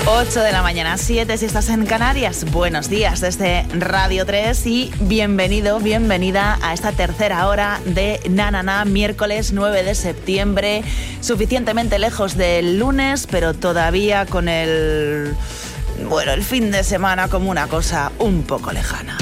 8 de la mañana, 7 si estás en Canarias. Buenos días desde Radio 3 y bienvenido, bienvenida a esta tercera hora de Na Na Na, miércoles 9 de septiembre, suficientemente lejos del lunes, pero todavía con el fin de semana como una cosa un poco lejana.